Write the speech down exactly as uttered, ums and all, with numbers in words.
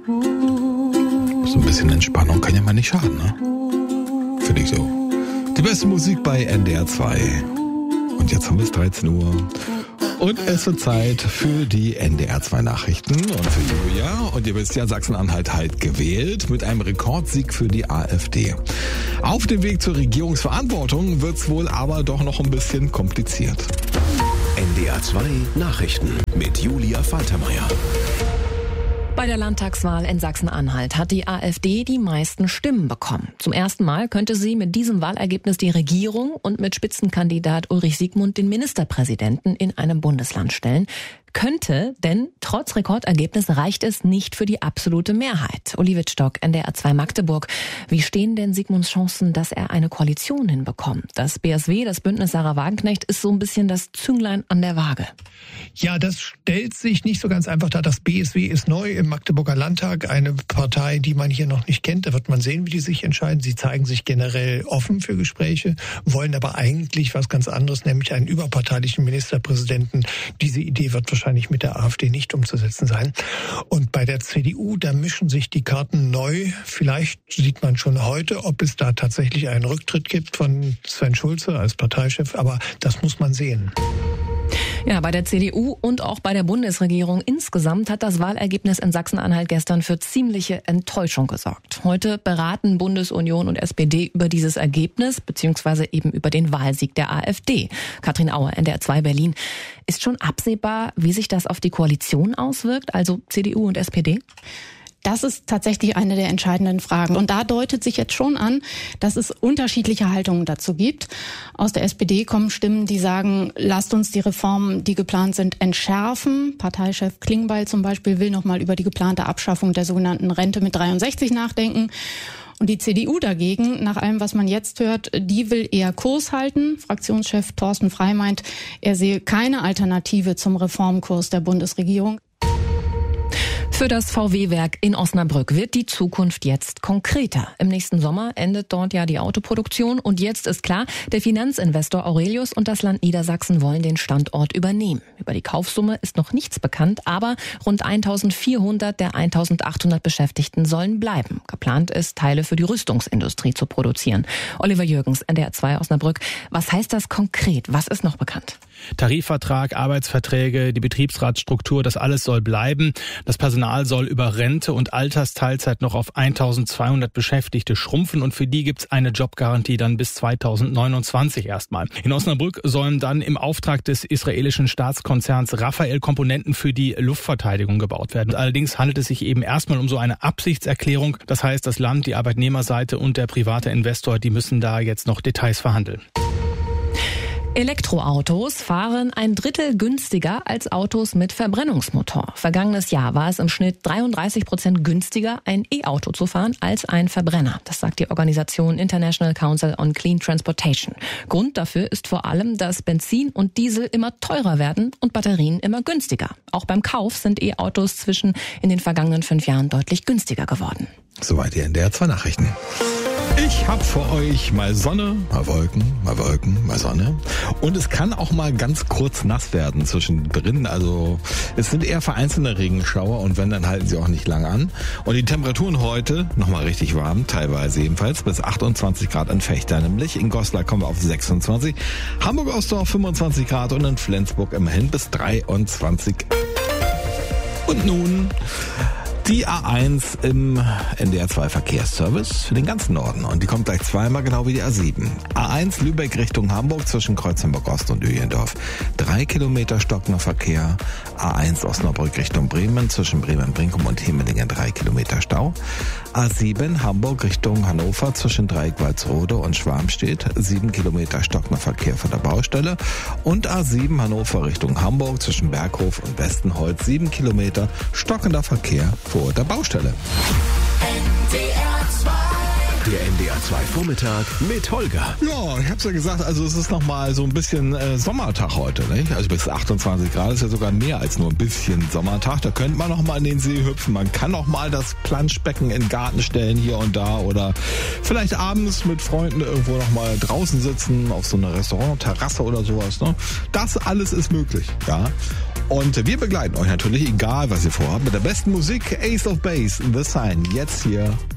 So ein bisschen Entspannung kann ja mal nicht schaden, ne? Finde ich so. Die beste Musik bei N D R zwei. Und jetzt haben wir es dreizehn Uhr. Und es wird Zeit für die N D R zwei Nachrichten und für Julia. Und ihr wisst ja, Sachsen-Anhalt halt gewählt mit einem Rekordsieg für die AfD. Auf dem Weg zur Regierungsverantwortung wird's wohl aber doch noch ein bisschen kompliziert. N D R zwei Nachrichten mit Julia Faltermeier. Bei der Landtagswahl in Sachsen-Anhalt hat die AfD die meisten Stimmen bekommen. Zum ersten Mal könnte sie mit diesem Wahlergebnis die Regierung und mit Spitzenkandidat Ulrich Siegmund den Ministerpräsidenten in einem Bundesland stellen. Könnte, denn trotz Rekordergebnis reicht es nicht für die absolute Mehrheit. Uli Wittstock, N D R zwei Magdeburg. Wie stehen denn Siegmunds Chancen, dass er eine Koalition hinbekommt? Das B S W, das Bündnis Sarah Wagenknecht, ist so ein bisschen das Zünglein an der Waage. Ja, das stellt sich nicht so ganz einfach dar. Das B S W ist neu im Magdeburger Landtag, eine Partei, die man hier noch nicht kennt. Da wird man sehen, wie die sich entscheiden. Sie zeigen sich generell offen für Gespräche, wollen aber eigentlich was ganz anderes, nämlich einen überparteilichen Ministerpräsidenten. Diese Idee wird wahrscheinlich mit der AfD nicht umzusetzen sein. Und bei der C D U, da mischen sich die Karten neu. Vielleicht sieht man schon heute, ob es da tatsächlich einen Rücktritt gibt von Sven Schulze als Parteichef, aber das muss man sehen. Ja, bei der C D U und auch bei der Bundesregierung insgesamt hat das Wahlergebnis in Sachsen-Anhalt gestern für ziemliche Enttäuschung gesorgt. Heute beraten Bundesunion und S P D über dieses Ergebnis, beziehungsweise eben über den Wahlsieg der AfD. Katrin Auer, N D R zwei Berlin. Ist schon absehbar, wie sich das auf die Koalition auswirkt, also C D U und S P D? Das ist tatsächlich eine der entscheidenden Fragen. Und da deutet sich jetzt schon an, dass es unterschiedliche Haltungen dazu gibt. Aus der S P D kommen Stimmen, die sagen, lasst uns die Reformen, die geplant sind, entschärfen. Parteichef Klingbeil zum Beispiel will noch mal über die geplante Abschaffung der sogenannten Rente mit dreiundsechzig nachdenken. Und die C D U dagegen, nach allem, was man jetzt hört, die will eher Kurs halten. Fraktionschef Thorsten Frey meint, er sehe keine Alternative zum Reformkurs der Bundesregierung. Für das V W-Werk in Osnabrück wird die Zukunft jetzt konkreter. Im nächsten Sommer endet dort ja die Autoproduktion und jetzt ist klar, der Finanzinvestor Aurelius und das Land Niedersachsen wollen den Standort übernehmen. Über die Kaufsumme ist noch nichts bekannt, aber rund eintausendvierhundert der eintausendachthundert Beschäftigten sollen bleiben. Geplant ist, Teile für die Rüstungsindustrie zu produzieren. Oliver Jürgens, N D R zwei Osnabrück. Was heißt das konkret? Was ist noch bekannt? Tarifvertrag, Arbeitsverträge, die Betriebsratsstruktur, das alles soll bleiben. Das Personal soll über Rente und Altersteilzeit noch auf eintausendzweihundert Beschäftigte schrumpfen und für die gibt's eine Jobgarantie dann bis zweitausendneunundzwanzig erstmal. In Osnabrück sollen dann im Auftrag des israelischen Staatskonzerns Rafael Komponenten für die Luftverteidigung gebaut werden. Allerdings handelt es sich eben erstmal um so eine Absichtserklärung. Das heißt, das Land, die Arbeitnehmerseite und der private Investor, die müssen da jetzt noch Details verhandeln. Elektroautos fahren ein Drittel günstiger als Autos mit Verbrennungsmotor. Vergangenes Jahr war es im Schnitt dreiunddreißig Prozent günstiger, ein E-Auto zu fahren als ein Verbrenner. Das sagt die Organisation International Council on Clean Transportation. Grund dafür ist vor allem, dass Benzin und Diesel immer teurer werden und Batterien immer günstiger. Auch beim Kauf sind E-Autos zwischen in den vergangenen fünf Jahren deutlich günstiger geworden. Soweit die N D R zwei Nachrichten. Ich hab für euch mal Sonne, mal Wolken, mal Wolken, mal Sonne. Und es kann auch mal ganz kurz nass werden zwischendrin. Also es sind eher vereinzelte Regenschauer und wenn, dann halten sie auch nicht lang an. Und die Temperaturen heute nochmal richtig warm, teilweise ebenfalls bis achtundzwanzig Grad in Vechta nämlich. In Goslar kommen wir auf sechsundzwanzig. Hamburg-Ostdorf fünfundzwanzig Grad und in Flensburg immerhin bis dreiundzwanzig. Und nun die A eins im N D R zwei Verkehrsservice für den ganzen Norden. Und die kommt gleich zweimal, genau wie die A sieben. A eins Lübeck Richtung Hamburg zwischen Kreuzenburg Ost und Öhlendorf. Drei Kilometer stockender Verkehr. A eins Osnabrück Richtung Bremen zwischen Bremen-Brinkum und Hemelingen. Drei Kilometer Stau. A sieben Hamburg Richtung Hannover zwischen Dreieck-Walsrode und Schwarmstedt. Sieben Kilometer stockender Verkehr von der Baustelle. Und A sieben Hannover Richtung Hamburg zwischen Berghof und Westenholz. Sieben Kilometer stockender Verkehr vor der Baustelle. N D R zwei. Der N D R zwei Vormittag mit Holger. Ja, ich hab's ja gesagt, also es ist nochmal so ein bisschen äh, Sommertag heute, nicht? Also bis achtundzwanzig Grad ist ja sogar mehr als nur ein bisschen Sommertag. Da könnte man noch mal in den See hüpfen. Man kann noch mal das Planschbecken in den Garten stellen hier und da oder vielleicht abends mit Freunden irgendwo noch mal draußen sitzen auf so einer Restaurant-Terrasse oder sowas. Ne? Das alles ist möglich, ja. Und wir begleiten euch natürlich, egal was ihr vorhabt, mit der besten Musik, Ace of Base, The Sign, jetzt hier